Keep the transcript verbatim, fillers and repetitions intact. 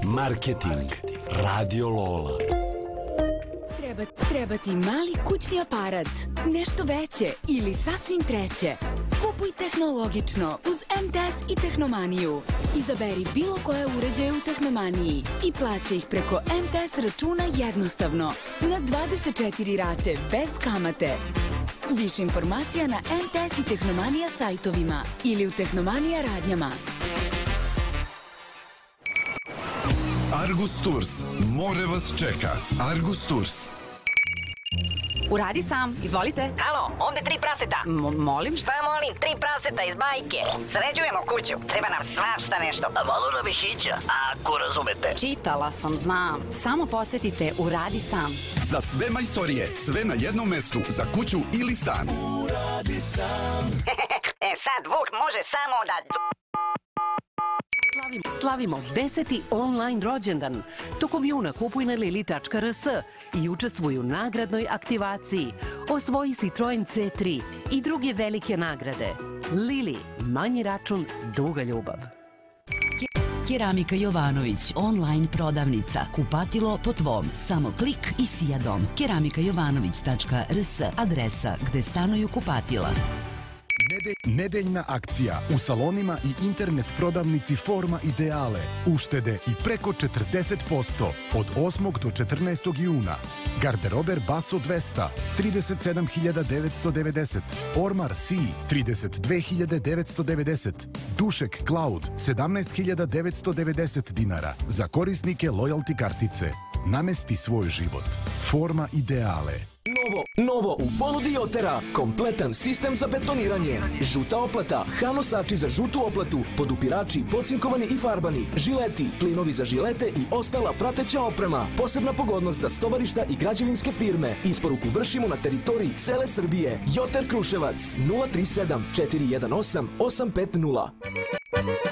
Marketing. Radio Lola. Treba, treba ti mali kućni aparat, nešto veće ili sasvim treće. Kupuj tehnologično uz M T S i Tehnomaniju. Izaberi bilo koje uređaje u Tehnomaniji i plaća ih preko M T S računa jednostavno, na dvadeset četiri rate bez kamate. Više informacija na M T S i Tehnomanija sajtovima ili u Tehnomanija radnjama. Argus Tours. More vas čeka. Argus Tours. Uradi sam, izvolite. Halo, ovde tri praseta. M- molim? Šta molim? Tri praseta iz bajke. Sređujemo kuću. Treba nam svašta nešto. A malo nam je hića, ako razumete. Čitala sam, znam. Samo posetite Uradi sam. Za sve majstorije, sve na jednom mestu. Za kuću ili stan. Uradi sam. E sad Vuk može samo da... Slavimo, slavimo deseti online rođendan. Tokom juna kupuj na lili tačka r s i učestvuj u nagradnoj aktivaciji. Osvoji Citroen C tri i druge velike nagrade. Lili, manji račun, duga ljubav. Keramika Jovanović, online prodavnica. Kupatilo po tvom. Samo klik i sija dom. keramika jovanović tačka r s, adresa gde stanuju kupatila. Nedeljna akcija u salonima i internet prodavnici Forma Ideale. Uštede i preko četrdeset posto od osmog do četrnaestog juna. Garderober Basso dvesta, trideset sedam hiljada devetsto devedeset. Ormar C, trideset dve hiljade devetsto devedeset. Dušek Cloud, sedamnaest hiljada devetsto devedeset dinara. Za korisnike loyalty kartice. Namesti svoj život. Forma Ideale. Novo, novo u ponudi Jotera. Kompletan sistem za betoniranje. Žuta oplata, hanosači za žutu oplatu, podupirači, pocinkovani i farbani, žileti, plinovi za žilete i ostala prateća oprema. Posebna pogodnost za stovarišta i građevinske firme. Isporuku vršimo na teritoriji cele Srbije. Joter Kruševac, nula tri sedam četiri jedan osam osam pet nula.